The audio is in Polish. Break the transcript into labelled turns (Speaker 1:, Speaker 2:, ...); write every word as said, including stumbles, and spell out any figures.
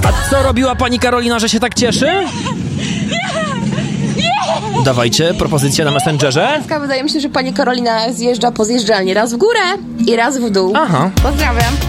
Speaker 1: A co robiła pani Karolina, że się tak cieszy? Dawajcie, propozycja na Messengerze.
Speaker 2: Wydaje mi się, że pani Karolina zjeżdża po zjeżdżalni raz w górę i raz w dół.
Speaker 1: Aha.
Speaker 2: Pozdrawiam.